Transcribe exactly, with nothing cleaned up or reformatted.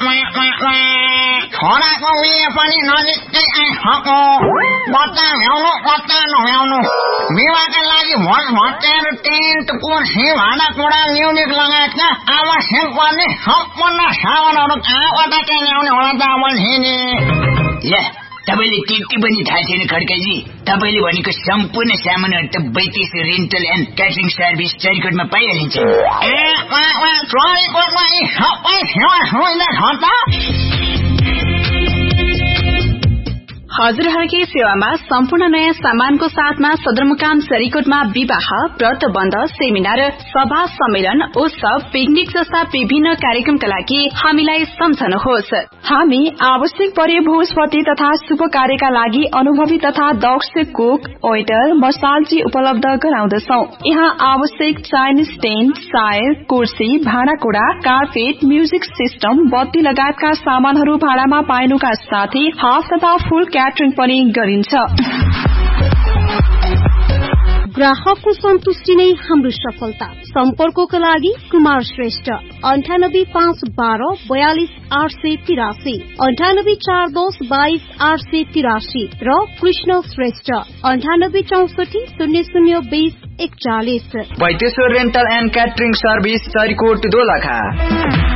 छोराको उयो पनि नजिकै आइसक्यो। बच्चा भ्याउनु बच्चा नभ्याउनु विवाहका लागि भोज भट्टाएर टेन्ट कुर्सी भाँडा कुडा म्युजिक लगायतका आवश्यक पर्ने सम्पूर्ण सामानहरू कहाँबाट चाहिँ ल्याउने होला त अमलजीले? ल तपाईँले त्यति पनि थाहा छैन खड्काजी? तपाईँले भनेको सम्पूर्ण सामानहरू त बैतेस रेन्टल एन्ड क्याटरिङ सर्भिस चरीकोटमा पाइहालिन्छ। ए चरीकोटमा यी सबै सेवा सुविधा छ त? हजुरहरूकै सेवामा सम्पूर्ण नयाँ सामानको साथमा सदरमुकाम चरीकोटमा विवाह, व्रत बन्ध, सेमिनार, सभा, सम्मेलन, उत्सव, पिकनिक जस्ता विभिन्न कार्यक्रमका लागि हामीलाई सम्झनुहोस्। हामी आवश्यक परे भोजपति तथा शुभ कार्यका लागि अनुभवी तथा दक्ष कुक, वेटर, मसालजी उपलब्ध गराउँदछौ। यहाँ आवश्यक चाइनिज टेन्ट, चाय, कुर्सी, भाँडाकुडा, कार्पेट, म्युजिक सिस्टम, बत्ती लगायतका सामानहरू भाडामा पाइनुका साथै हाफ तथा फुल क्याटरिङ पनि गरिन्छ। ग्राहकको सन्तुष्टि नै हाम्रो सफलता। सम्पर्कको लागि कुमार श्रेष्ठ अन्ठानब्बे पाँच बाह्र बयालिस आठ सय तिरासी, अन्ठानब्बे चार दस बाइस आठ सय तिरासी र कृष्ण श्रेष्ठ अन्ठानब्बे चौसठी शून्य शून्य बीस एकचालिस। Baiteshwar rental and catering service Charikot Dolakha.